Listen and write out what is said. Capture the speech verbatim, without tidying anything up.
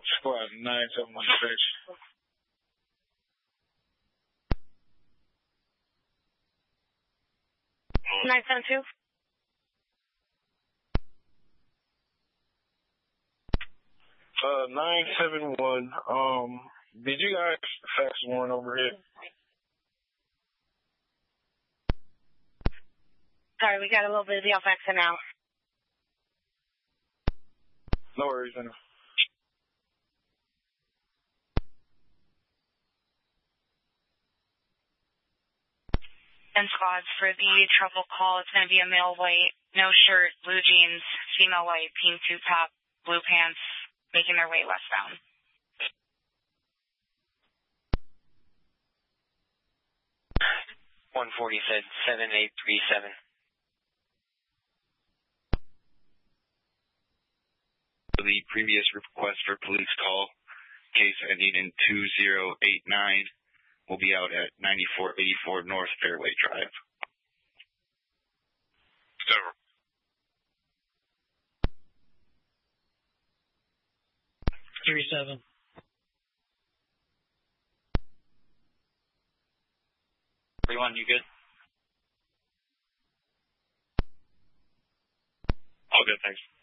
Squad nine seven one six. nine seven two. Uh, nine seven one. Um, did you guys fax one over here? Sorry, we got a little busy. I'll fax it now. No worries, man. And squads, for the trouble call, it's going to be a male white, no shirt, blue jeans, female white, pink tube top, blue pants, making their way westbound. one forty said seven eight three seven. The previous request for police call, case ending in two zero eight nine, will be out at ninety-four eighty-four North Fairway Drive. Several. three seven. three one, you good? All good, thanks.